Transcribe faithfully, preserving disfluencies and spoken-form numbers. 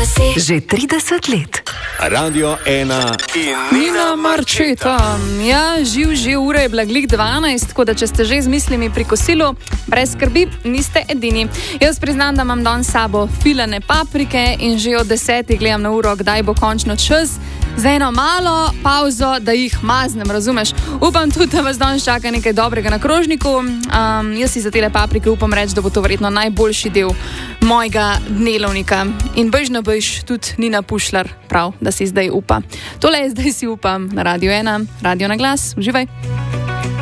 Že trideset let. Radio ena in Nina Marčeta. Ja, živ že ure je bila glih dvanajst, tako da če ste že z mislimi pri kosilu, brez skrbi, niste edini. Jaz priznam, da imam danes s sabo filane paprike in že od desetih gledam na uro, kdaj bo končno čas za eno malo pauzo, da jih maznem, razumeš? Upam tudi, da vas danes čaka nekaj dobrega na krožniku. Um, jaz si za tele paprike upam reči, da bo to verjetno najboljši del mojega dnelovnika. In bež na bež tudi Nina Pušlar, prav, da si zdaj upa. Tole je Zdaj si upam na Radio ena, Radio na glas. Uživaj.